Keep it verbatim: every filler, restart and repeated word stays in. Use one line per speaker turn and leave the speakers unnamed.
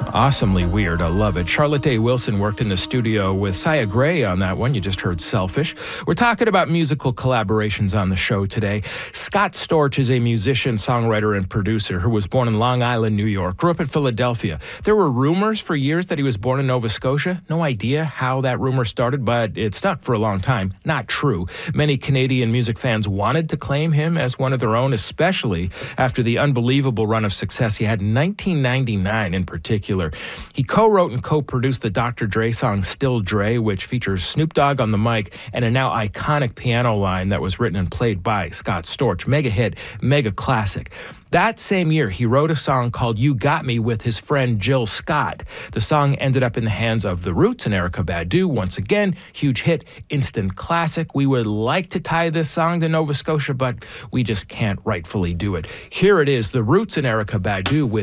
Awesomely weird. I love it. Charlotte Day Wilson worked in the studio with Sia Gray on that one. You just heard Selfish. We're talking about musical collaborations on the show today. Scott Storch is a musician, songwriter, and producer who was born in Long Island, New York, grew up in Philadelphia. There were rumors for years that he was born in Nova Scotia. No idea how that rumor started, but it stuck for a long time. Not true. Many Canadian music fans wanted to claim him as one of their own, especially after the unbelievable run of success he had in nineteen ninety-nine in particular. He co-wrote and co-produced the Doctor Dre song Still Dre, which features Snoop Dogg on the mic and a now iconic piano line that was written and played by Scott Storch. Mega hit, mega classic. That same year, he wrote a song called You Got Me with his friend Jill Scott. The song ended up in the hands of The Roots and Erykah Badu. Once again, huge hit, instant classic. We would like to tie this song to Nova Scotia, but we just can't rightfully do it. Here it is, The Roots and Erykah Badu with